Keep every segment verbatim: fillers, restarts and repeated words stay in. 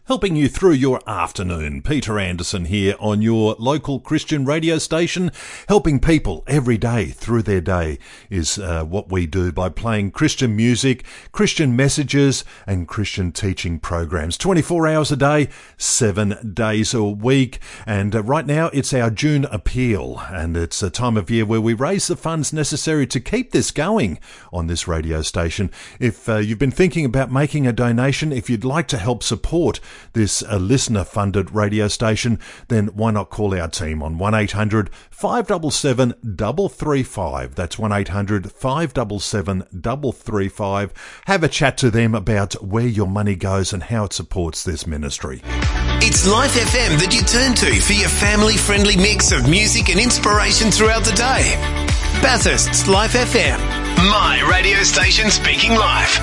Helping you through your afternoon. Peter Anderson here on your local Christian radio station. Helping people every day through their day is uh, what we do by playing Christian music, Christian messages and Christian teaching programs. twenty-four hours a day, seven days a week. And uh, right now it's our June appeal, and it's a time of year where we raise the funds necessary to keep this going on this radio station. If uh, you've been thinking about making a donation, if you'd like to help support this uh, listener-funded radio station, then why not call our team on one eight hundred five seven seven three three five. That's one eight hundred five seven seven three three five. Have a chat to them about where your money goes and how it supports this ministry. It's Life F M that you turn to for your family-friendly mix of music and inspiration throughout the day. Bathurst's Life F M, my radio station speaking life.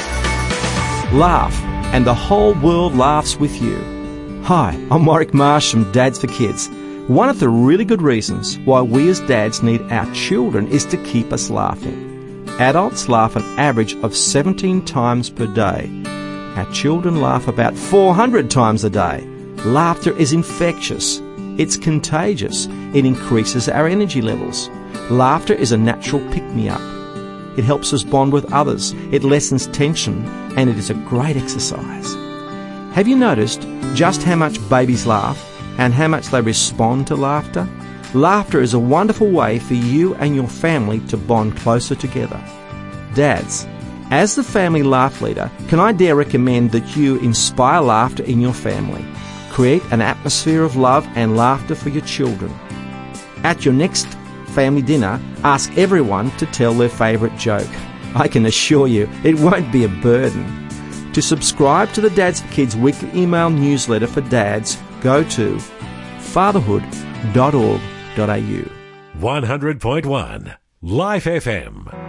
Laugh, and the whole world laughs with you. Hi, I'm Warwick Marsh from Dads for Kids. One of the really good reasons why we as dads need our children is to keep us laughing. Adults laugh an average of seventeen times per day. Our children laugh about four hundred times a day. Laughter is infectious. It's contagious. It increases our energy levels. Laughter is a natural pick-me-up. It helps us bond with others. It lessens tension, and it is a great exercise. Have you noticed just how much babies laugh and how much they respond to laughter? Laughter is a wonderful way for you and your family to bond closer together. Dads, as the family laugh leader, can I dare recommend that you inspire laughter in your family? Create an atmosphere of love and laughter for your children. At your next family dinner, ask everyone to tell their favourite joke. I can assure you it won't be a burden. To subscribe to the Dads for Kids weekly email newsletter for dads, go to fatherhood dot org dot a u. one hundred point one Life F M.